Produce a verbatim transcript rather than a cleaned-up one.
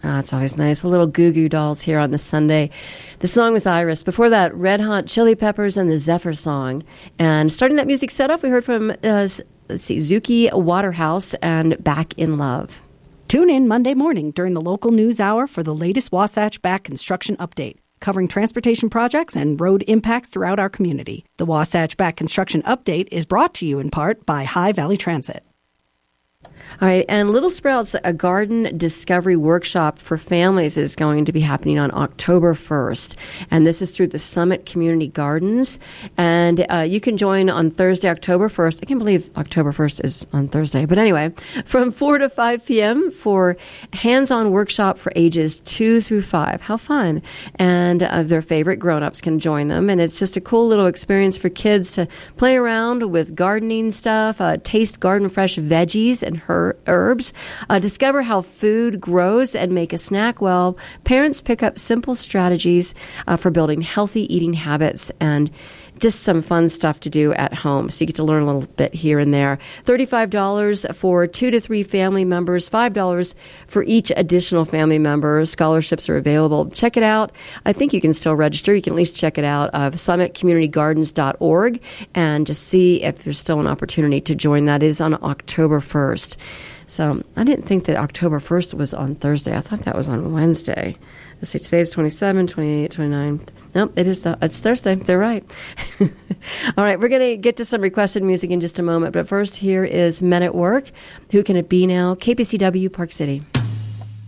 Oh, it's always nice. A little Goo Goo Dolls here on the Sunday. The song was Iris. Before that, Red Hot Chili Peppers and the Zephyr Song. And starting that music set off, we heard from, uh, let's see, Zuki Waterhouse and Back in Love. Tune in Monday morning during the local news hour for the latest Wasatch Back construction update, covering transportation projects and road impacts throughout our community. The Wasatch Back construction update is brought to you in part by High Valley Transit. All right, and Little Sprouts, a garden discovery workshop for families is going to be happening on October first. And this is through the Summit Community Gardens. And uh, you can join on Thursday, October first. I can't believe October first is on Thursday. But anyway, from four to five p.m. for hands-on workshop for ages two through five. How fun. And uh, their favorite grown-ups can join them. And it's just a cool little experience for kids to play around with gardening stuff, uh, taste garden fresh veggies and her herbs, uh, discover how food grows and make a snack while parents pick up simple strategies uh, for building healthy eating habits and just some fun stuff to do at home. So you get to learn a little bit here and there. thirty-five dollars for two to three family members, five dollars for each additional family member. Scholarships are available. Check it out. I think you can still register. You can at least check it out of summit community gardens dot org and just see if there's still an opportunity to join. That is on October first. So I didn't think that October first was on Thursday. I thought that was on Wednesday. Let's see, today's twenty-seven, twenty-eight, twenty-nine. Nope, it is the, it's Thursday. They're right. All right, we're going to get to some requested music in just a moment. But first, here is Men at Work. Who Can It Be Now? K P C W, Park City.